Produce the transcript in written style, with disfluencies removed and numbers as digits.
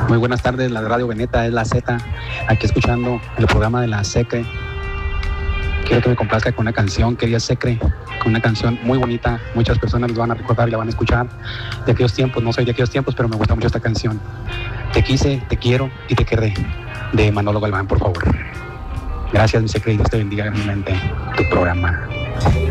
Muy buenas tardes, la Radio Veneta es la Z, aquí escuchando el programa de la Secre. Quiero que me complazca con una canción, querida Secre, con una canción muy bonita. Muchas personas la van a recordar y la van a escuchar de aquellos tiempos. No soy de aquellos tiempos, pero me gusta mucho esta canción. Te quise, te quiero y te querré, de Manolo Galván, por favor. Gracias, mi Secre, y Dios te bendiga grandemente tu programa.